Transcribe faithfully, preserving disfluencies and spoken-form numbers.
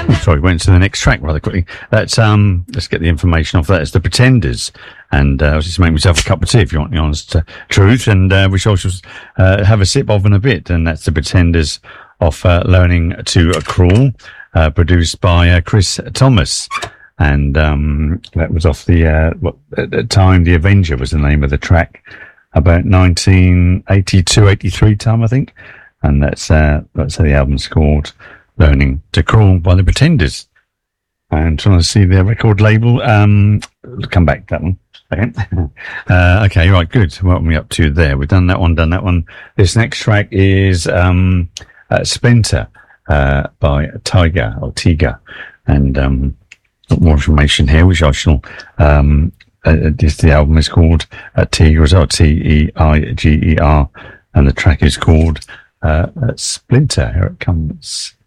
Sorry, went to the next track rather quickly. That's um, let's get the information off that. It's the Pretenders, and uh, I was just making myself a cup of tea, if you want the honest uh, truth, and uh, which I shall uh, have a sip of in a bit. And that's the Pretenders of uh, Learning to Crawl, uh, produced by uh, Chris Thomas, and um, that was off the uh, what, at the time The Avenger was the name of the track, about nineteen eighty-two, eighty-three time, I think, and that's uh, that's how the album's called. Learning to Crawl by the Pretenders. And trying to see their record label. Um, come back to that one. Okay. uh, okay, right, good. What are we up to there? We've done that one, done that one. This next track is um, uh, Splinter uh, by Tiger or Tiga. And um, got more information here, which I shall. Um, uh, this, the album is called uh, Tiger as well, T E I G E R, and the track is called uh, uh, Splinter. Here it comes.